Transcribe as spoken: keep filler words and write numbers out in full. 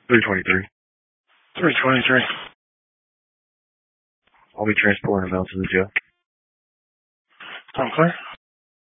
three twenty-three. three twenty-three. I'll be transporting him out to the jail. I'm clear.